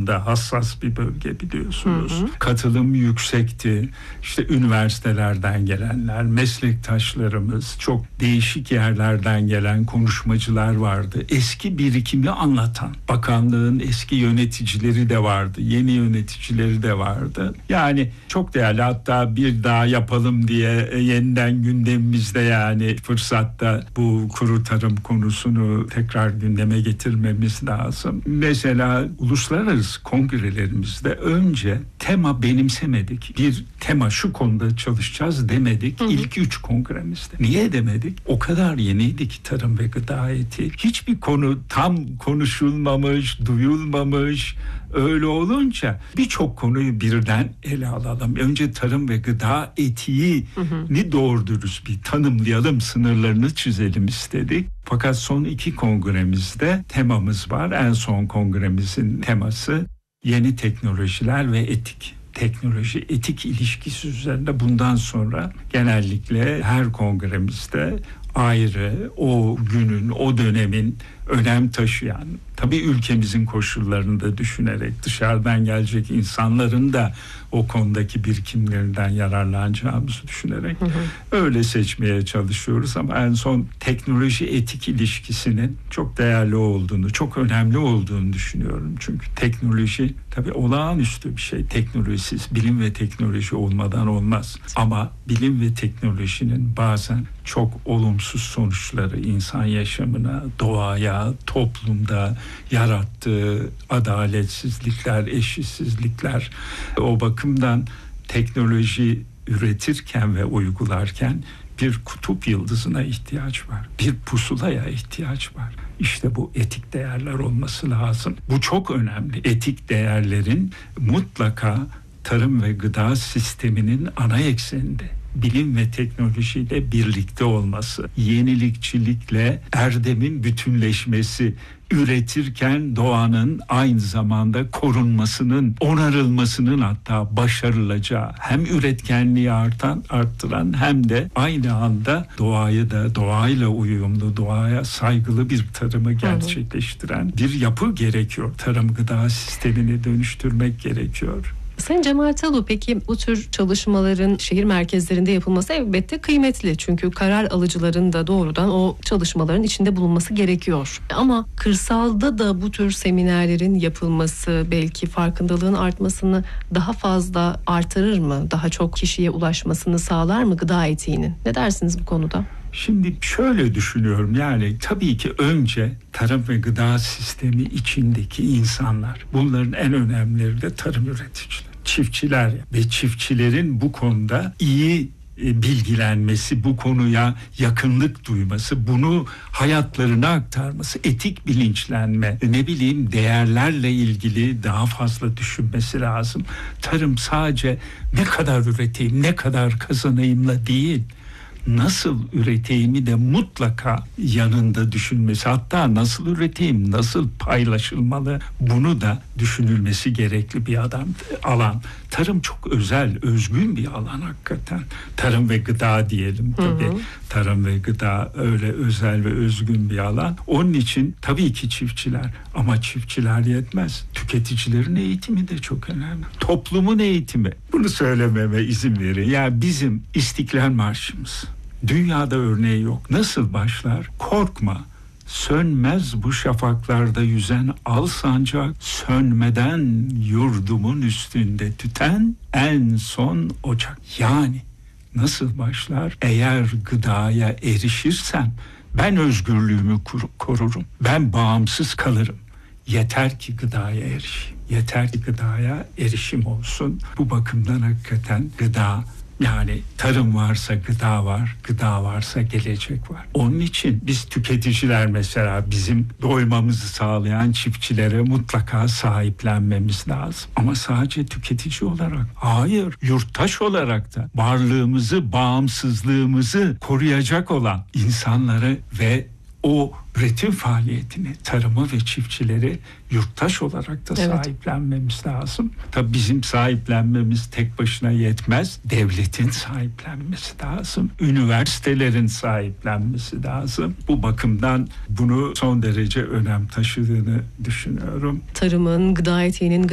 anlamda hassas bir bölge biliyorsunuz. Katılım yüksekti. İşte üniversitelerden gelenler, meslektaşlarımız, çok değişik yerlerden gelen konuşmacılar vardı. Eski birikimi anlatan, bakanlığın eski yöneticileri de vardı, yeni yöneticileri de vardı. Yani çok değerli, hatta bir daha yapalım diye yeniden gündemimizde, yani fırsatta bu kuru tarım konusunu tekrar gündeme getirmemiz lazım. Mesela uluslararası kongrelerimizde önce tema benimsemedik. Bir tema şu konuda çalışacağız demedik ilk 3 kongremizde. Niye demedik? O kadar yeniydi ki tarım ve gıda etiği. Hiçbir konu tam konuşulmamış, duyulmamış. Öyle olunca birçok konuyu birden ele alalım. Önce tarım ve gıda etiğini doğru dürüst bir tanımlayalım, sınırlarını çizelim istedik. Fakat son 2 kongremizde temamız var. En son kongremizin teması yeni teknolojiler ve etik. Teknoloji etik ilişkisi üzerinde bundan sonra genellikle her kongremizde ayrı o günün, o dönemin önem taşıyan, tabii ülkemizin koşullarını da düşünerek, dışarıdan gelecek insanların da o konudaki birikimlerinden yararlanacağımızı düşünerek öyle seçmeye çalışıyoruz. Ama en son teknoloji etik ilişkisinin çok değerli olduğunu, çok önemli olduğunu düşünüyorum. Çünkü teknoloji tabii olağanüstü bir şey. Teknolojisiz, bilim ve teknoloji olmadan olmaz. Ama bilim ve teknolojinin bazen çok olumsuz sonuçları insan yaşamına, doğaya, toplumda yarattığı adaletsizlikler, eşitsizlikler. O bakımdan teknoloji üretirken ve uygularken bir kutup yıldızına ihtiyaç var. Bir pusulaya ihtiyaç var. İşte bu etik değerler olması lazım. Bu çok önemli. Etik değerlerin mutlaka tarım ve gıda sisteminin ana ekseninde, bilim ve teknolojiyle birlikte olması, yenilikçilikle erdemin bütünleşmesi, üretirken doğanın aynı zamanda korunmasının, onarılmasının hatta başarılacağı, hem üretkenliği arttıran hem de aynı anda doğayı da doğayla uyumlu, doğaya saygılı bir tarımı gerçekleştiren bir yapı gerekiyor. Tarım gıda sistemini dönüştürmek gerekiyor. Sayın Cemal Talu, peki bu tür çalışmaların şehir merkezlerinde yapılması elbette kıymetli. Çünkü karar alıcıların da doğrudan o çalışmaların içinde bulunması gerekiyor. Ama kırsalda da bu tür seminerlerin yapılması belki farkındalığın artmasını daha fazla artırır mı? Daha çok kişiye ulaşmasını sağlar mı gıda etiğinin? Ne dersiniz bu konuda? Şimdi şöyle düşünüyorum, yani tabii ki önce tarım ve gıda sistemi içindeki insanlar, bunların en önemlileri de tarım üreticileri, çiftçiler ve çiftçilerin bu konuda iyi bilgilenmesi, bu konuya yakınlık duyması, bunu hayatlarına aktarması, etik bilinçlenme, değerlerle ilgili daha fazla düşünmesi lazım. Tarım sadece ne kadar üreteyim, ne kadar kazanayımla değil, nasıl üreteyimi de mutlaka yanında düşünmesi, hatta nasıl üreteyim, nasıl paylaşılmalı, bunu da düşünülmesi gerekli bir alan. Tarım çok özel, özgün bir alan hakikaten. Tarım ve gıda diyelim tabii. Tarım ve gıda öyle özel ve özgün bir alan. Onun için tabii ki çiftçiler, ama çiftçiler yetmez. Tüketicilerin eğitimi de çok önemli. Toplumun eğitimi. Bunu söylememe izin verin. Ya bizim İstiklal Marşımız, dünyada örneği yok. Nasıl başlar? Korkma, sönmez bu şafaklarda yüzen al sancak, sönmeden yurdumun üstünde tüten en son ocak. Yani nasıl başlar? Eğer gıdaya erişirsem ben özgürlüğümü korurum. Ben bağımsız kalırım. Yeter ki gıdaya erişeyim. Yeter ki gıdaya erişim olsun. Bu bakımdan hakikaten gıda, yani tarım varsa gıda var, gıda varsa gelecek var. Onun için biz tüketiciler, mesela bizim doymamızı sağlayan çiftçilere mutlaka sahiplenmemiz lazım. Ama sadece tüketici olarak, hayır, yurttaş olarak da varlığımızı, bağımsızlığımızı koruyacak olan insanları ve o üretim faaliyetini, tarımı ve çiftçileri yurttaş olarak da sahiplenmemiz lazım. Tabii bizim sahiplenmemiz tek başına yetmez. Devletin sahiplenmesi lazım. Üniversitelerin sahiplenmesi lazım. Bu bakımdan bunu son derece önem taşıdığını düşünüyorum. Tarımın, gıda etiğinin,